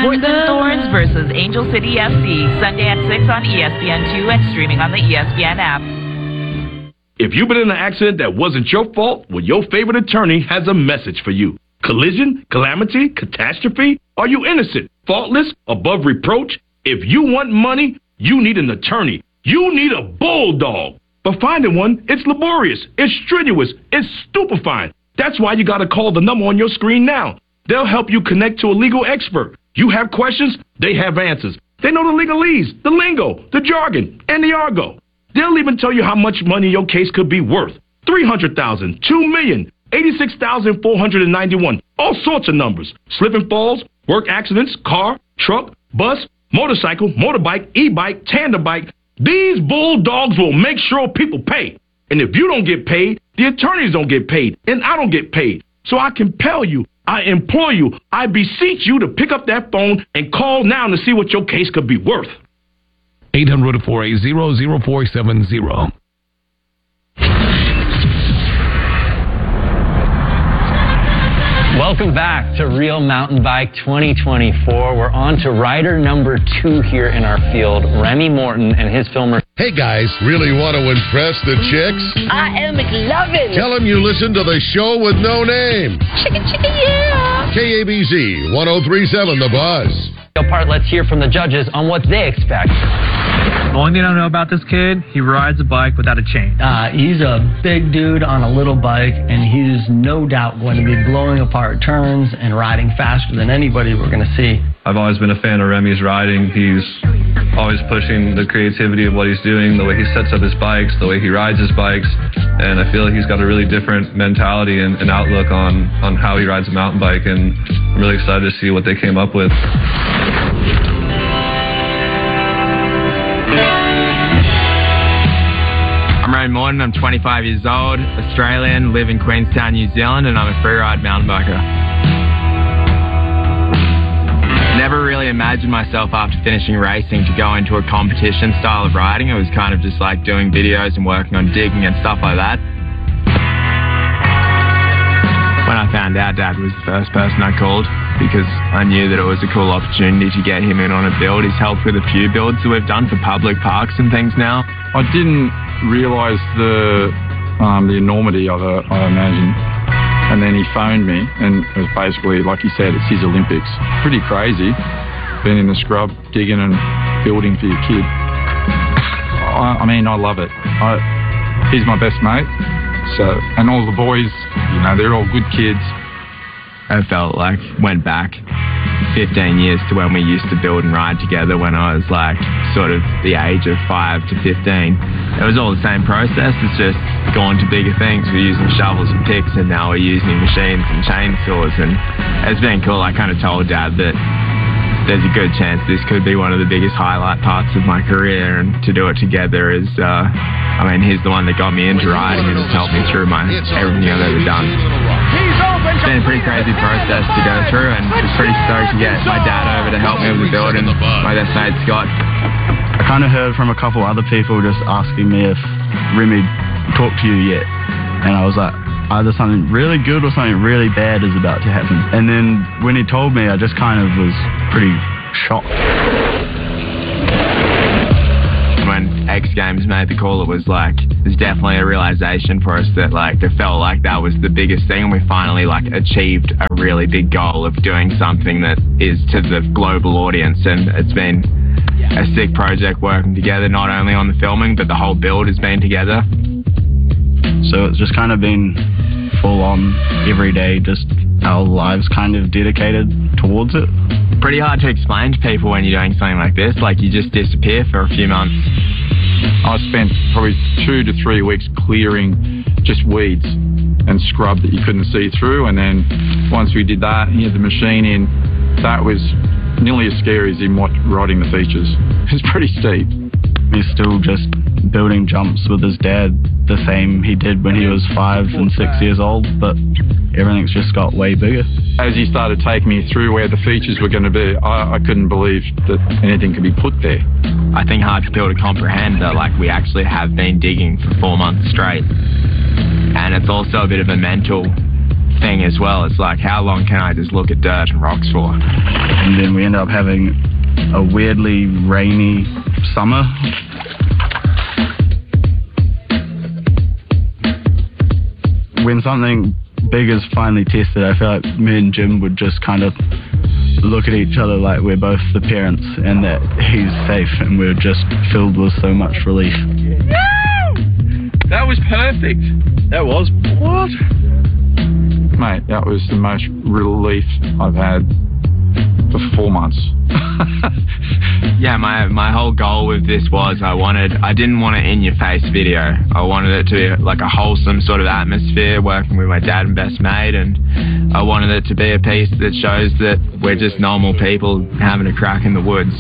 Portland Thorns versus Angel City FC, Sunday at 6 on ESPN2 and streaming on the ESPN app. If you've been in an accident that wasn't your fault, well, your favorite attorney has a message for you. Collision, calamity, catastrophe? Are you innocent, faultless, above reproach? If you want money, you need an attorney. You need a bulldog. But finding one, it's laborious, it's strenuous, it's stupefying. That's why you got to call the number on your screen now. They'll help you connect to a legal expert. You have questions, they have answers. They know the legalese, the lingo, the jargon, and the argot. They'll even tell you how much money your case could be worth. $300,000, $2 million, $86,491, all sorts of numbers. Slip and falls, work accidents, car, truck, bus, motorcycle, motorbike, e-bike, tandem bike. These bulldogs will make sure people pay. And if you don't get paid, the attorneys don't get paid, and I don't get paid. So I compel you, I implore you, I beseech you to pick up that phone and call now to see what your case could be worth. 800-480-0470. Welcome back to Real Mountain Bike 2024. We're on to rider number 2 here in our field, Remy Morton and his filmer. Hey guys, really want to impress the chicks? I am McLovin. Tell them you listen to the show with no name. Chicka, yeah. KABZ 1037 The Buzz. Part, let's hear from the judges on what they expect. The only thing I know about this kid, he rides a bike without a chain. He's a big dude on a little bike, and he's no doubt going to be blowing apart turns and riding faster than anybody we're going to see. I've always been a fan of Remy's riding. He's always pushing the creativity of what he's doing, the way he sets up his bikes, the way he rides his bikes, and I feel like he's got a really different mentality and outlook on how he rides a mountain bike, and I'm really excited to see what they came up with. I'm Remy Morton, I'm 25 years old, Australian, live in Queenstown, New Zealand, and I'm a freeride mountain biker. Never really imagined myself after finishing racing to go into a competition style of riding. It was kind of just like doing videos and working on digging and stuff like that. When I found out, Dad was the first person I called because I knew that it was a cool opportunity to get him in on a build. He's helped with a few builds that we've done for public parks and things now. I didn't realise the enormity of it, I imagine. And then he phoned me, and it was basically, like he said, it's his Olympics. Pretty crazy, being in the scrub, digging and building for your kid. I mean, I love it. He's my best mate. So, and all the boys, you know, they're all good kids. I felt like went back 15 years to when we used to build and ride together when I was like sort of the age of 5 to 15. It was all the same process, it's just gone to bigger things. We're using shovels and picks, and now we're using machines and chainsaws, and it's been cool. I kind of told Dad that there's a good chance this could be one of the biggest highlight parts of my career, and to do it together is, I mean, he's the one that got me into riding and has helped me through everything I've ever done. It's been a pretty crazy process to go through, and it's pretty stoked to get my dad over to help me with the build, and my best mate Scott. I kind of heard from a couple other people just asking me if Remy talked to you yet, and I was like, either something really good or something really bad is about to happen. And then when he told me, I just kind of was pretty shocked. When X Games made the call, it was like, there's definitely a realization for us that like, it felt like that was the biggest thing, and we finally like achieved a really big goal of doing something that is to the global audience, and it's been a sick project working together, not only on the filming, but the whole build has been together. So it's just kind of been full on every day, just our lives kind of dedicated towards it. Pretty hard to explain to people when you're doing something like this, like you just disappear for a few months. I spent probably 2 to 3 weeks clearing just weeds and scrub that you couldn't see through, and then once we did that, he had the machine in, that was nearly as scary as him riding the features. It's pretty steep. He's still just building jumps with his dad, the same he did when he was 5 and 6 years old, but everything's just got way bigger. As he started taking me through where the features were going to be, I couldn't believe that anything could be put there. I think hard for people to comprehend that like we actually have been digging for 4 months straight, and it's also a bit of a mental thing as well. It's like, how long can I just look at dirt and rocks for? And then we ended up having a weirdly rainy summer. When something big is finally tested, I feel like me and Jim would just kind of look at each other like we're both the parents and that he's safe, and we're just filled with so much relief. That was perfect. That was what? Mate, that was the most relief I've had for 4 months. Yeah, my whole goal with this was I didn't want an in-your-face video. I wanted it to be like a wholesome sort of atmosphere, working with my dad and best mate, and I wanted it to be a piece that shows that we're just normal people having a crack in the woods.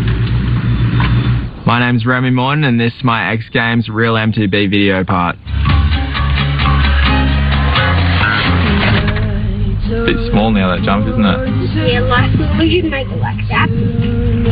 My name's Remy Morton, and this is my X Games Real MTB video part. It's a bit small now, that jump, isn't it? Yeah, we should make it like that.